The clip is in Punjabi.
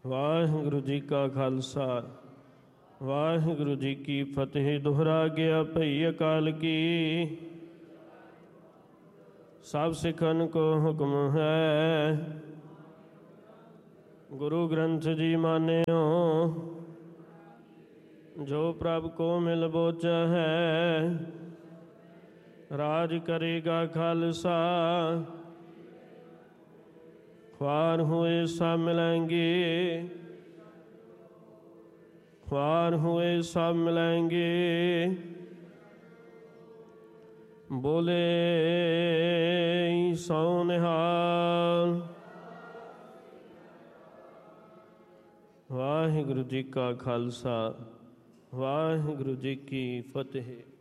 ਵਾਹਿਗੁਰੂ ਜੀ ਕਾ ਖਾਲਸਾ ਵਾਹਿਗੁਰੂ ਜੀ ਕੀ ਫਤਿਹ। ਦੁਹਰਾ ਗਿਆ ਭਈ ਅਕਾਲ ਕੀ, ਸਭ ਸਿੱਖਨ ਕੋ ਹੁਕਮ ਹੈ। ਗੁਰੂ ਗ੍ਰੰਥ ਜੀ ਮਾਨਿਓ, ਜੋ ਪ੍ਰਭ ਕੋ ਮਿਲ ਬੋਚਾ ਹੈ। ਰਾਜ ਕਰੇਗਾ ਖਾਲਸਾ, ख्वार हुए सब मिलेंगे, ख्वार हुए सब मिलेंगे। बोले सो निहाल। वाहिगुरु जी का खालसा वाहिगुरु जी की फतेह।